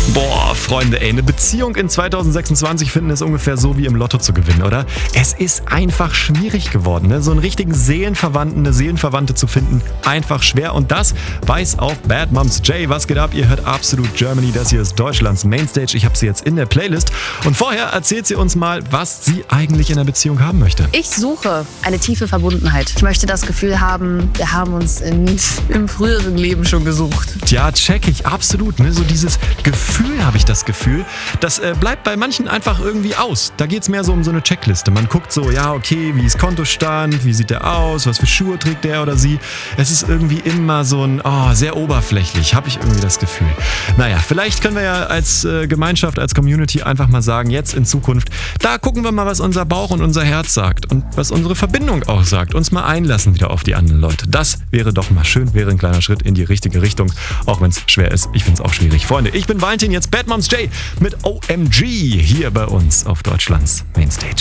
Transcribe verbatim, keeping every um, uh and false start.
Boah, Freunde, ey, eine Beziehung in zwanzig sechsundzwanzig finden ist ungefähr so wie im Lotto zu gewinnen, oder? Es ist einfach schwierig geworden, ne? So einen richtigen Seelenverwandten, eine Seelenverwandte zu finden, einfach schwer. Und das weiß auch Bad Moms J. Was geht ab? Ihr hört Absolut Germany. Das hier ist Deutschlands Mainstage. Ich habe sie jetzt in der Playlist. Und vorher erzählt sie uns mal, was sie eigentlich in einer Beziehung haben möchte. Ich suche eine tiefe Verbundenheit. Ich möchte das Gefühl haben, wir haben uns in, im früheren Leben schon gesucht. Ja, check ich, absolut. Ne? So dieses Gefühl, habe ich das Gefühl, das äh, bleibt bei manchen einfach irgendwie aus. Da geht es mehr so um so eine Checkliste. Man guckt so, ja, okay, wie ist Kontostand, wie sieht der aus, was für Schuhe trägt der oder sie. Es ist irgendwie immer so ein, oh, sehr oberflächlich, habe ich irgendwie das Gefühl. Naja, vielleicht können wir ja als äh, Gemeinschaft, als Community einfach mal sagen, jetzt in Zukunft, da gucken wir mal, was unser Bauch und unser Herz sagt und was unsere Verbindung auch sagt. Uns mal einlassen wieder auf die anderen Leute. Das wäre doch mal schön, wäre ein kleiner Schritt in die richtige Richtung, auch wenn es schwer ist. Ich finde es auch schwierig. Freunde, ich bin Valentin, jetzt Bad Moms J mit O M G hier bei uns auf Deutschlands Mainstage.